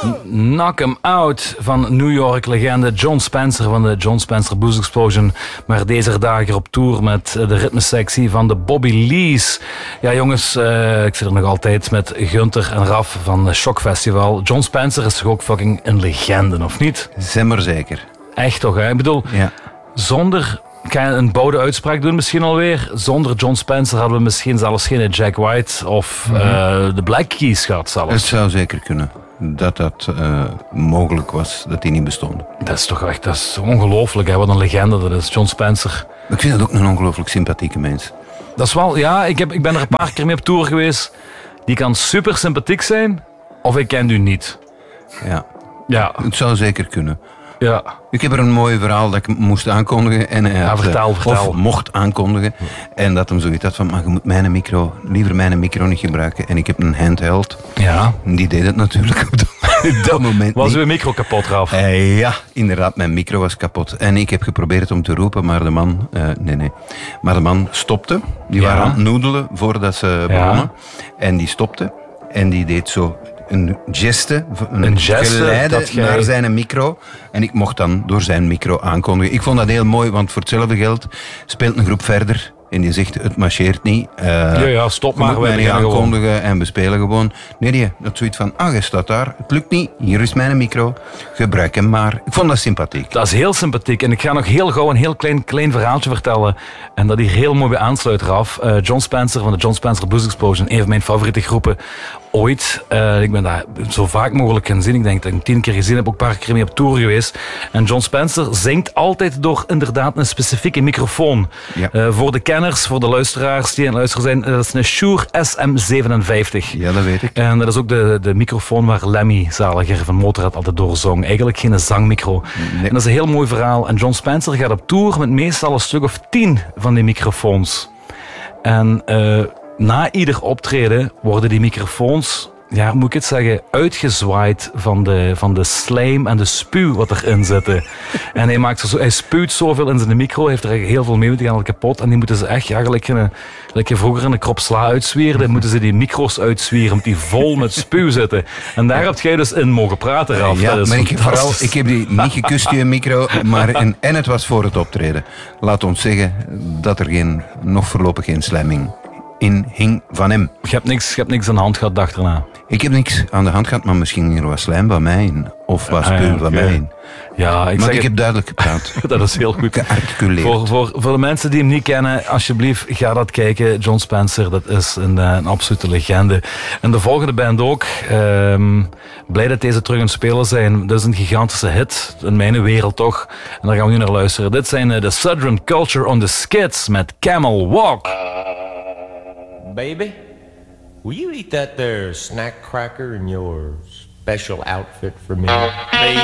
Knock 'em Out van New York legende Jon Spencer van de Jon Spencer Blues Explosion. Maar deze dagen op tour met de ritmesectie van de Bobby Lees. Ja jongens, ik zit er nog altijd met Gunther en Raf van Shock Festival. Jon Spencer is toch ook fucking een legende, of niet? Zemmer zeker. Echt toch, hè? Ik bedoel, ja. Zonder... Ik ga een boude uitspraak doen misschien alweer. Zonder Jon Spencer hadden we misschien zelfs geen Jack White of de Black Keys gehad zelfs. Het zou zeker kunnen dat mogelijk was, dat die niet bestonden. Dat is toch echt, dat is ongelooflijk, hè? Wat een legende dat is, Jon Spencer. Ik vind dat ook een ongelooflijk sympathieke mens. Dat is wel, ja, ik ben er een paar keer mee op tour geweest. Die kan super sympathiek zijn, of ik ken u niet. Ja. Het zou zeker kunnen. Ja. Ik heb er een mooi verhaal dat ik moest aankondigen. En hij had, vertel. Of mocht aankondigen. En dat hem zoiets had van, maar je moet liever mijn micro niet gebruiken. En ik heb een handheld. Ja. Die deed het natuurlijk op dat moment Was niet. uw micro kapot, Raf? Ja, inderdaad, mijn micro was kapot. En ik heb geprobeerd om te roepen, maar de man... nee. Maar de man stopte. Die waren aan het noedelen voordat ze begonnen. En die stopte. En die deed zo... Een geste geleide naar zijn micro. En ik mocht dan door zijn micro aankondigen. Ik vond dat heel mooi, want voor hetzelfde geld speelt een groep verder. En die zegt, het marcheert niet. Stop maar. We moeten mij niet aankondigen en we spelen gewoon. Nee, dat zoiets van, je staat daar. Het lukt niet. Hier is mijn micro. Gebruik hem maar. Ik vond dat sympathiek. Dat is heel sympathiek. En ik ga nog heel gauw een heel klein verhaaltje vertellen. En dat hier heel mooi bij aansluit, Raf. Jon Spencer van de Jon Spencer Blues Explosion. Een van mijn favoriete groepen ooit. Ik ben daar zo vaak mogelijk gaan zien. Ik denk dat ik 10 keer gezien heb. Ook een paar keer mee op tour geweest. En Jon Spencer zingt altijd door inderdaad een specifieke microfoon. Ja. Voor de kenners, voor de luisteraars die aan het luisteren zijn. Dat is een Shure SM57. Ja, dat weet ik. En dat is ook de microfoon waar Lemmy Zaliger van Motorhead altijd door zong. Eigenlijk geen zangmicro. Nee. En dat is een heel mooi verhaal. En Jon Spencer gaat op tour met meestal een stuk of 10 van die microfoons. En na ieder optreden worden die microfoons, ja, moet ik het zeggen, uitgezwaaid van de slijm en de spuw wat erin zitten. En hij spuwt zoveel in zijn micro, heeft er heel veel mee, die gaan al kapot. En die moeten ze echt, gelijk je vroeger een krop sla uitzwierde, moeten ze die micro's uitzwieren, omdat die vol met spuw zitten. En daar heb jij dus in mogen praten, Raf. Ja, maar ik heb die niet gekust, die micro, maar en het was voor het optreden. Laat ons zeggen dat er nog voorlopig geen slijming in hing van hem. Je hebt niks aan de hand gehad dag erna? Ik heb niks aan de hand gehad, maar misschien er was slijm van mij in. Of was spuw van mij in. Ja, ik heb duidelijk gepraat. Dat is heel goed. Gearticuleerd. Voor de mensen die hem niet kennen, alsjeblieft, ga dat kijken. Jon Spencer, dat is een absolute legende. En de volgende band ook. Blij dat deze terug aan het spelen zijn. Dat is een gigantische hit, in mijn wereld toch. En daar gaan we nu naar luisteren. Dit zijn de Southern Culture on the Skids met Camel Walk. Baby, will you eat that there snack cracker in your special outfit for me? Baby.